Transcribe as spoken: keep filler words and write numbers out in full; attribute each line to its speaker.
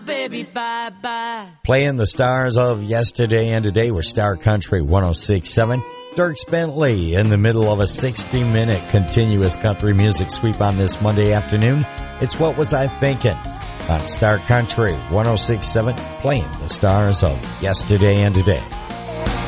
Speaker 1: baby, bye-bye.
Speaker 2: Playing the stars of yesterday and today were Star Country one oh six point seven. Dierks Bentley in the middle of a sixty-minute continuous country music sweep on this Monday afternoon. It's What Was I Thinking? On Star Country one oh six point seven, playing the stars of yesterday and today.